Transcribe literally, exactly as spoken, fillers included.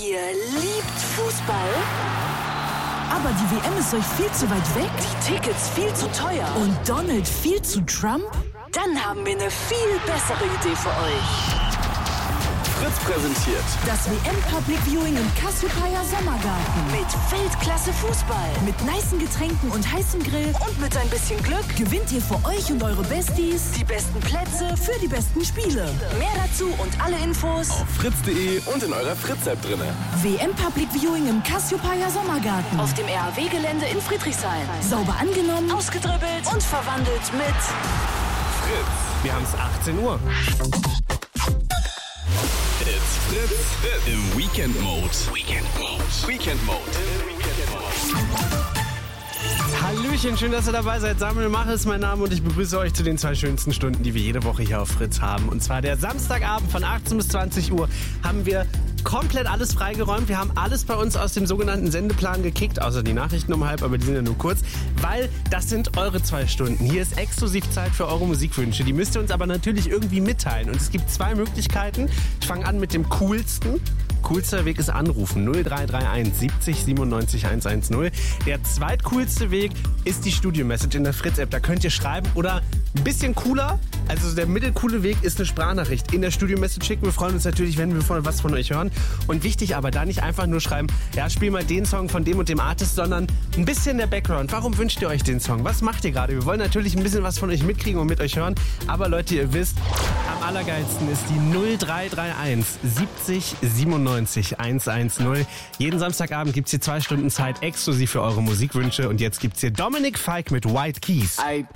Ihr liebt Fußball? Aber die W M ist euch viel zu weit weg? Die Tickets viel zu teuer? Und Donald viel zu Trump? Dann haben wir eine viel bessere Idee für euch. Fritz präsentiert Das W M Public Viewing im Cassiopeia Sommergarten. Mit Weltklasse Fußball. Mit nicen Getränken und heißem Grill. Und mit ein bisschen Glück Gewinnt ihr für euch und eure Besties die besten Plätze für die besten Spiele. Mehr dazu und alle Infos auf fritz punkt de und in eurer Fritz-App drinne. W M Public Viewing im Cassiopeia Sommergarten. auf dem R A W-Gelände in Friedrichshain. Sauber angenommen. Ausgedribbelt und verwandelt mit Fritz. Wir haben es achtzehn Uhr. It's Fritz, Fritz im Weekend Mode. Weekend Mode. Weekend Mode. Hallöchen, schön, dass ihr dabei seid. Samuel Mach ist mein Name und ich begrüße euch zu den zwei schönsten Stunden, die wir jede Woche hier auf Fritz haben. Und zwar der Samstagabend von achtzehn bis zwanzig Uhr haben wir komplett alles freigeräumt. Wir haben alles bei uns aus dem sogenannten Sendeplan gekickt, außer die Nachrichten um halb, aber die sind ja nur kurz, weil das sind eure zwei Stunden. Hier ist exklusiv Zeit für eure Musikwünsche. Die müsst ihr uns aber natürlich irgendwie mitteilen. Und es gibt zwei Möglichkeiten. Ich fange an mit dem coolsten. Coolster Weg ist anrufen. null drei drei eins siebzig siebenundneunzig hundertzehn. Der zweitcoolste Weg ist die Studio-Message in der Fritz-App. Da könnt ihr schreiben oder ein bisschen cooler. Also der mittelcoole Weg ist eine Sprachnachricht in der Studio-Message schicken. Wir freuen uns natürlich, wenn wir von, was von euch hören. Und wichtig aber, da nicht einfach nur schreiben, ja, spiel mal den Song von dem und dem Artist, sondern ein bisschen der Background. Warum wünscht ihr euch den Song? Was macht ihr gerade? Wir wollen natürlich ein bisschen was von euch mitkriegen und mit euch hören. Aber Leute, ihr wisst, am allergeilsten ist die null drei drei eins siebzig siebenundneunzig hundertzehn. Jeden Samstagabend gibt es hier zwei Stunden Zeit exklusiv für eure Musikwünsche. Und jetzt gibt es hier Dominik Fike mit White Keys.